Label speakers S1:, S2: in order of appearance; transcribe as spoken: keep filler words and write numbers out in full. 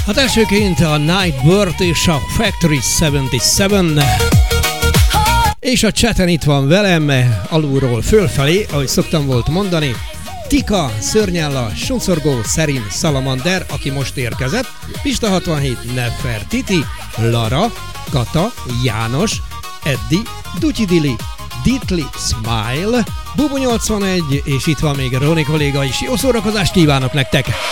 S1: Hát elsőként a Nightbird és a Factory hetvenhét. És a chaten itt van velem, alulról fölfelé, ahogy szoktam volt mondani, Tika, Szörnyálla, Sunszorgó, Szerin, Salamander, aki most érkezett, Pista hatvanhét, Nefer, Titi, Lara, Kata, János, Eddi, Dutyidili, Ditli, Smile, Bubu nyolcvanegy, és itt van még Roni kolléga is. Jó szórakozást kívánok nektek!